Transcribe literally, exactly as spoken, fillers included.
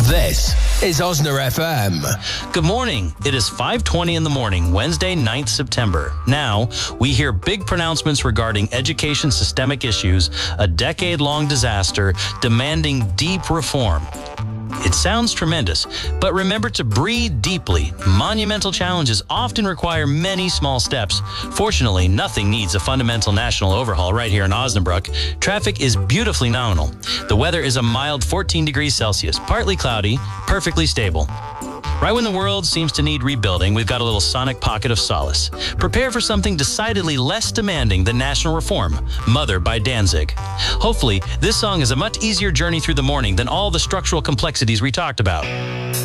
This is Osner F M. Good morning. It is five twenty in the morning, Wednesday, ninth September. Now, we hear big pronouncements regarding education systemic issues, a decade-long disaster demanding deep reform. It sounds tremendous, but remember to breathe deeply. Monumental challenges often require many small steps. Fortunately, nothing needs a fundamental national overhaul right here in Osnabrück. Traffic is beautifully nominal. The weather is a mild fourteen degrees Celsius, partly cloudy, perfectly stable. Right when the world seems to need rebuilding, we've got a little sonic pocket of solace. Prepare for something decidedly less demanding than national reform, Mother by Danzig. Hopefully, this song is a much easier journey through the morning than all the structural complexities we talked about.